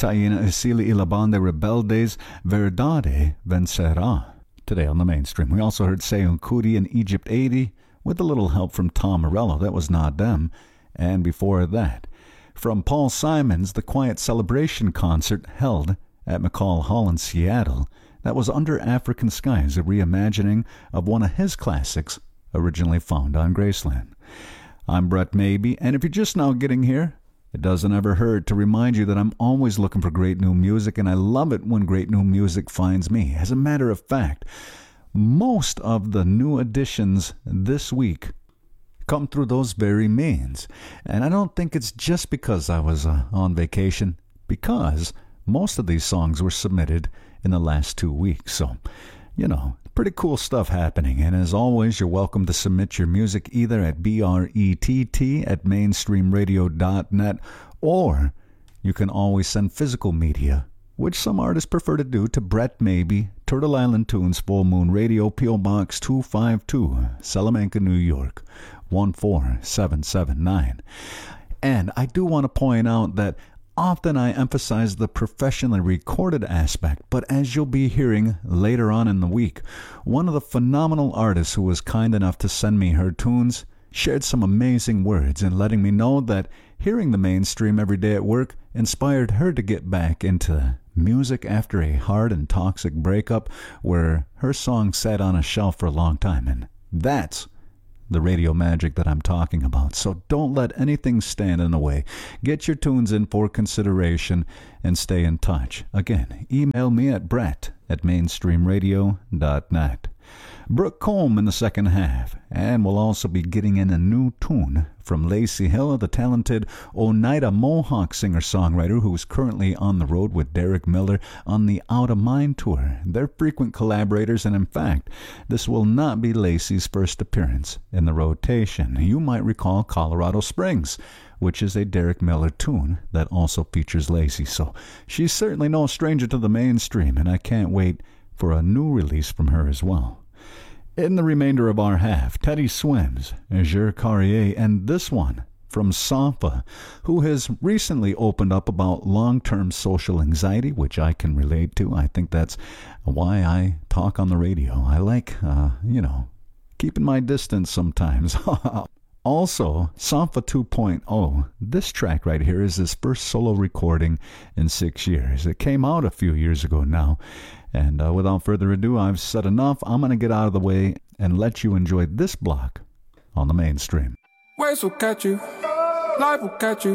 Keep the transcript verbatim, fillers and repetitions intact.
Taina Esili y la Banda Rebeldes, Verdade Vencerá. Today on the mainstream. We also heard Seun Kuti and Egypt eighty, with a little help from Tom Morello. That was Not Them. And before that, from Paul Simons, the Quiet Celebration concert held at McCall Hall in Seattle. That was Under African Skies, a reimagining of one of his classics, originally found on Graceland. I'm Brett Maybe, and if you're just now getting here, it doesn't ever hurt to remind you that I'm always looking for great new music, and I love it when great new music finds me. As a matter of fact, most of the new additions this week come through those very means. And I don't think it's just because I was uh, on vacation, because most of these songs were submitted in the last two weeks. So, you know, pretty cool stuff happening. And as always, you're welcome to submit your music either at B R E T T at mainstream radio dot net, or you can always send physical media, which some artists prefer to do, to Brett Maybe, Turtle Island Tunes, Full Moon Radio, P O. Box two five two, Salamanca, New York, one four seven seven nine. And I do want to point out that often I emphasize the professionally recorded aspect, but as you'll be hearing later on in the week, one of the phenomenal artists who was kind enough to send me her tunes shared some amazing words in letting me know that hearing the mainstream every day at work inspired her to get back into music after a hard and toxic breakup where her song sat on a shelf for a long time. And that's the radio magic that I'm talking about. So don't let anything stand in the way. Get your tunes in for consideration and stay in touch. Again, email me at brett at mainstream radio dot net. Brooke Combe in the second half, and we'll also be getting in a new tune from Lacey Hill, the talented Oneida Mohawk singer-songwriter who is currently on the road with Derek Miller on the Out of Mind tour. They're frequent collaborators, and in fact, this will not be Lacey's first appearance in the rotation. You might recall Colorado Springs, which is a Derek Miller tune that also features Lacey. So she's certainly no stranger to the mainstream, and I can't wait for a new release from her as well. In the remainder of our half, Teddy Swims, Azure Carrier, and this one from Safa, who has recently opened up about long-term social anxiety, which I can relate to. I think that's why I talk on the radio. I like, uh, you know, keeping my distance sometimes. Also, Safa two point oh, this track right here is his first solo recording in six years. It came out a few years ago now. And uh, without further ado, I've said enough. I'm going to get out of the way and let you enjoy this block on the mainstream. Waves will catch you. Life will catch you.